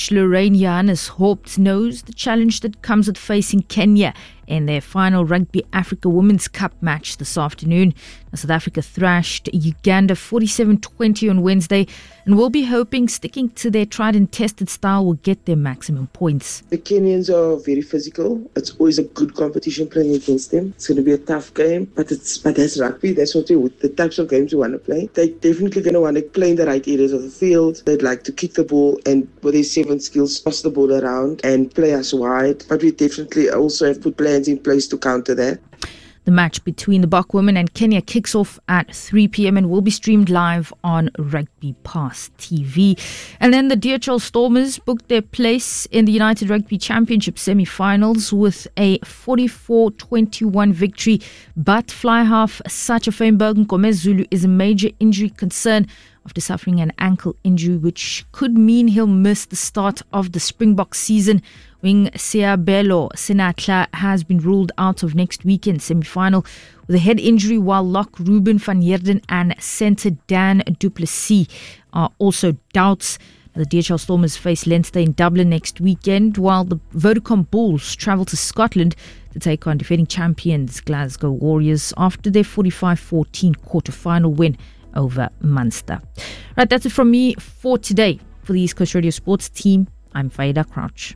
coach Lorraine Johannes Haupt knows the challenge that comes with facing Kenya in their final Rugby Africa Women's Cup match this afternoon. South Africa thrashed Uganda 47-20 on Wednesday and will be hoping sticking to their tried and tested style will get their maximum points. The Kenyans are very physical. It's always a good competition playing against them. It's going to be a tough game, but that's rugby. That's what the types of games you want to play. They're definitely going to want to play in the right areas of the field. They'd like to kick the ball and with their 7 skills, pass the ball around and play us wide. But we definitely also have put plans in place to counter that. The match between the Bok women and Kenya kicks off at 3 p.m. and will be streamed live on Rugby Pass TV. And then the DHL Stormers booked their place in the United Rugby Championship semi-finals with a 44-21 victory. But fly half Sacha Feinberg Nkomo Zulu is a major injury concern after suffering an ankle injury, which could mean he'll miss the start of the Springbok season. Wing Seabelo Senatla has been ruled out of next weekend's semi-final with a head injury, while lock Ruben van Heerden and centre Dan du Plessis are also doubts. The DHL Stormers face Leinster in Dublin next weekend, while the Vodacom Bulls travel to Scotland to take on defending champions Glasgow Warriors after their 45-14 quarter-final win over Munster. Right, that's it from me for today. For the East Coast Radio Sports team, I'm Faida Crouch.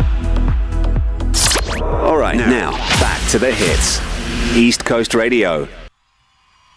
All right, now back to the hits. East Coast Radio.